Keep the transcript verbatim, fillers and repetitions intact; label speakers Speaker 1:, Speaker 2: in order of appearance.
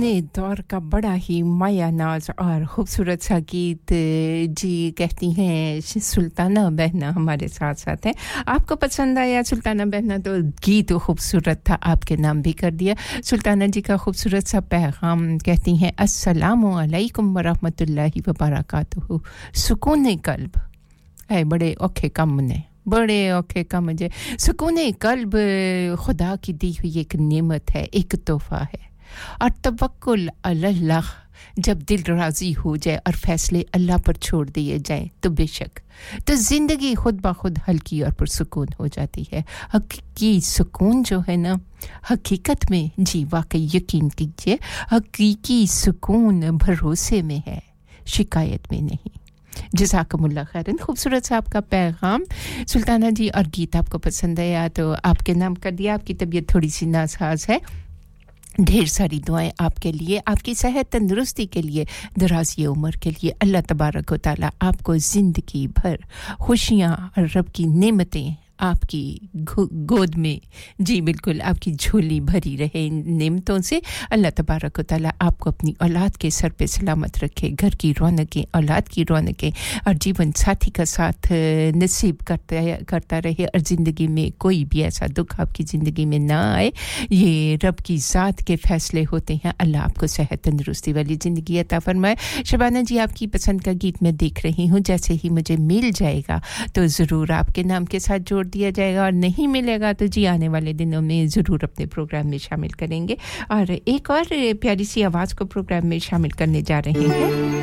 Speaker 1: दौर का बड़ा ही माया नाज और खूबसूरत सा गीत जी कहती हैं सुल्ताना बहना हमारे साथ साथ हैं आपको पसंद आया सुल्ताना बहना तो गीत खूबसूरत था आपके नाम भी कर दिया सुल्ताना जी का खूबसूरत सा पैगाम कहती हैं अस्सलामु अलैकुम व रहमतुल्लाहि व बरकातहू सुकून कल्ब है बड़े औखे काम ने बड़े औखे काम जे सुकून कल्ब खुदा की दी हुई एक नेमत है एक तोहफा है और तवक्कुल अल्लाह जब दिल राजी हो जाए और फैसले अल्लाह पर छोड़ दिए जाएं तो बेशक तो जिंदगी खुद ब खुद हल्की और पुरसुकून हो जाती है हकीकी सुकून जो है ना हकीकत में जी वाकई यकीन कीजिए हकीकी सुकून भरोसे में है शिकायत में नहीं जज़ाकमुल्लाह खैरन खूबसूरत सा आपका पैगाम सुल्ताना जी और गीत आपको पसंद आया तो आपके नाम कर दिया आपकी तबीयत थोड़ी सी नासाज है ढेर सारी दुआएं आपके लिए आपकी सेहत तंदुरुस्ती के लिए दराज़ी उम्र के लिए अल्लाह तबारक व तआला आपको ज़िंदगी भर खुशियां और रब की नेमतें आपकी गोद में जी बिल्कुल आपकी झोली भरी रहे नेमतों से अल्लाह तबारक व तआला आपको अपनी औलाद के सर पे सलामत रखे घर की रौनकें औलाद की रौनकें और जीवन साथी का साथ नसीब करता करता रहे और ज़िंदगी में कोई भी ऐसा दुख आपकी ज़िंदगी में ना आए ये रब की ज़ात के फैसले होते हैं अल्लाह आपको सेहत तंदुरुस्ती वाली ज़िंदगी अता फरमाए शबाना जी आपकी पसंद का गीत मैं देख रही हूँ जैसे ही मुझे मिल जाएगा तो ज़रूर आपके नाम के साथ जोड़ दिया जाएगा और नहीं मिलेगा तो जी आने वाले दिनों में ज़रूर अपने प्रोग्राम में शामिल करेंगे और एक और प्यारी सी आवाज़ को प्रोग्राम में शामिल करने जा रहे हैं